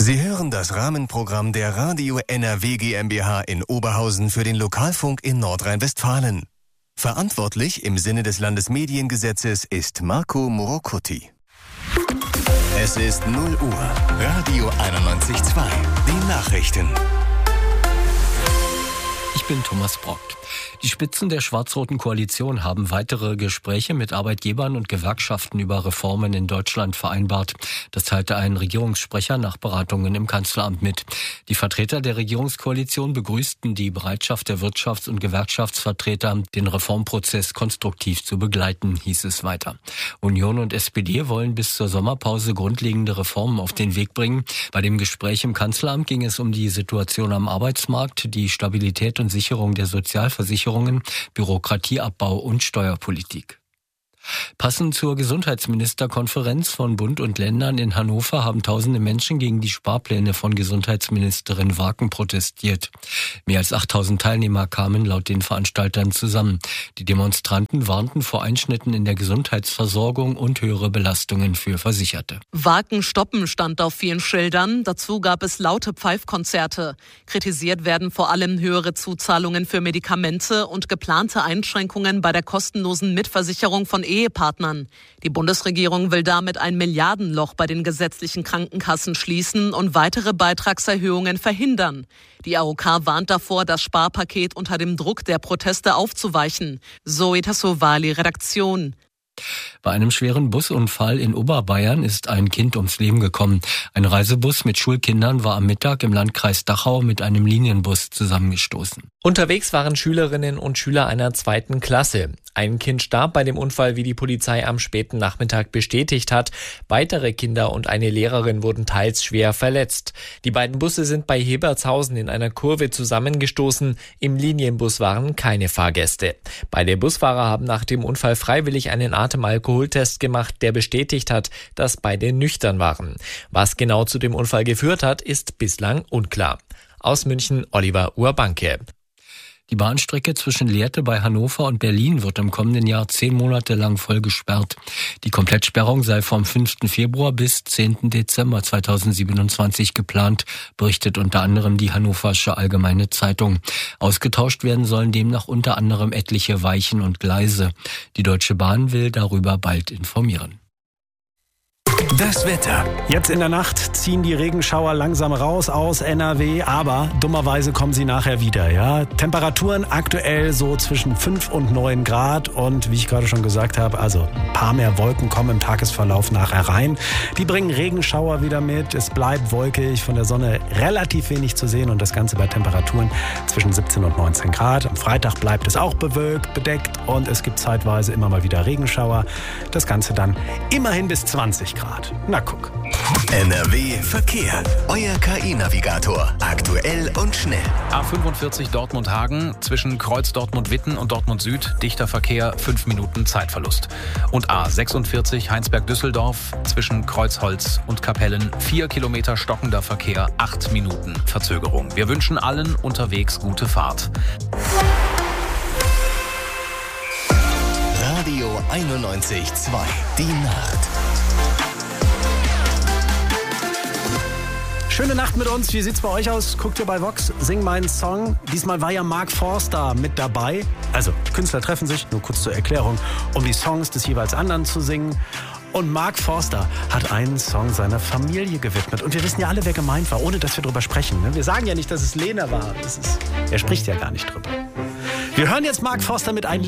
Sie hören das Rahmenprogramm der Radio NRW GmbH in Oberhausen für den Lokalfunk in Nordrhein-Westfalen. Verantwortlich im Sinne des Landesmediengesetzes ist Marco Morocuti. Es ist 0 Uhr. Radio 91.2. Die Nachrichten. Ich bin Thomas Brockt. Die Spitzen der schwarz-roten Koalition haben weitere Gespräche mit Arbeitgebern und Gewerkschaften über Reformen in Deutschland vereinbart. Das teilte ein Regierungssprecher nach Beratungen im Kanzleramt mit. Die Vertreter der Regierungskoalition begrüßten die Bereitschaft der Wirtschafts- und Gewerkschaftsvertreter, den Reformprozess konstruktiv zu begleiten, hieß es weiter. Union und SPD wollen bis zur Sommerpause grundlegende Reformen auf den Weg bringen. Bei dem Gespräch im Kanzleramt ging es um die Situation am Arbeitsmarkt, die Stabilität und Sicherung der Sozialversicherungen, Bürokratieabbau und Steuerpolitik. Passend zur Gesundheitsministerkonferenz von Bund und Ländern in Hannover haben tausende Menschen gegen die Sparpläne von Gesundheitsministerin Waken protestiert. Mehr als 8.000 Teilnehmer kamen laut den Veranstaltern zusammen. Die Demonstranten warnten vor Einschnitten in der Gesundheitsversorgung und höhere Belastungen für Versicherte. Waken stoppen stand auf vielen Schildern. Dazu gab es laute Pfeifkonzerte. Kritisiert werden vor allem höhere Zuzahlungen für Medikamente und geplante Einschränkungen bei der kostenlosen Mitversicherung von Ehepartnern. Die Bundesregierung will damit ein Milliardenloch bei den gesetzlichen Krankenkassen schließen und weitere Beitragserhöhungen verhindern. Die AOK warnt davor, das Sparpaket unter dem Druck der Proteste aufzuweichen. Zoe Tassovali, Redaktion. Bei einem schweren Busunfall in Oberbayern ist ein Kind ums Leben gekommen. Ein Reisebus mit Schulkindern war am Mittag im Landkreis Dachau mit einem Linienbus zusammengestoßen. Unterwegs waren Schülerinnen und Schüler einer 2. Klasse. Ein Kind starb bei dem Unfall, wie die Polizei am späten Nachmittag bestätigt hat. Weitere Kinder und eine Lehrerin wurden teils schwer verletzt. Die beiden Busse sind bei Hebertshausen in einer Kurve zusammengestoßen. Im Linienbus waren keine Fahrgäste. Beide Busfahrer haben nach dem Unfall freiwillig einen Atemalkoholtest gemacht, der bestätigt hat, dass beide nüchtern waren. Was genau zu dem Unfall geführt hat, ist bislang unklar. Aus München, Oliver Urbanke. Die Bahnstrecke zwischen Lehrte bei Hannover und Berlin wird im kommenden Jahr 10 Monate lang voll gesperrt. Die Komplettsperrung sei vom 5. Februar bis 10. Dezember 2027 geplant, berichtet unter anderem die Hannoversche Allgemeine Zeitung. Ausgetauscht werden sollen demnach unter anderem etliche Weichen und Gleise. Die Deutsche Bahn will darüber bald informieren. Das Wetter. Jetzt in der Nacht ziehen die Regenschauer langsam raus aus NRW, aber dummerweise kommen sie nachher wieder. Ja? Temperaturen aktuell so zwischen 5 und 9 Grad und wie ich gerade schon gesagt habe, also ein paar mehr Wolken kommen im Tagesverlauf nachher rein. Die bringen Regenschauer wieder mit, es bleibt wolkig, von der Sonne relativ wenig zu sehen und das Ganze bei Temperaturen zwischen 17 und 19 Grad. Am Freitag bleibt es auch bewölkt, bedeckt und es gibt zeitweise immer mal wieder Regenschauer. Das Ganze dann immerhin bis 20 Grad. Na guck. NRW Verkehr. Euer KI-Navigator. Aktuell und schnell. A45 Dortmund-Hagen zwischen Kreuz Dortmund-Witten und Dortmund-Süd. Dichter Verkehr, 5 Minuten Zeitverlust. Und A46 Heinsberg-Düsseldorf zwischen Kreuzholz und Kapellen. 4 Kilometer stockender Verkehr, 8 Minuten Verzögerung. Wir wünschen allen unterwegs gute Fahrt. Radio 91.2. Die Nacht. Schöne Nacht mit uns. Wie sieht's bei euch aus? Guckt ihr bei Vox? Sing meinen Song. Diesmal war ja Mark Forster mit dabei. Also, die Künstler treffen sich, nur kurz zur Erklärung, um die Songs des jeweils anderen zu singen. Und Mark Forster hat einen Song seiner Familie gewidmet. Und wir wissen ja alle, wer gemeint war, ohne dass wir drüber sprechen. Wir sagen ja nicht, dass es Lena war. Er spricht ja gar nicht drüber. Wir hören jetzt Mark Forster mit einem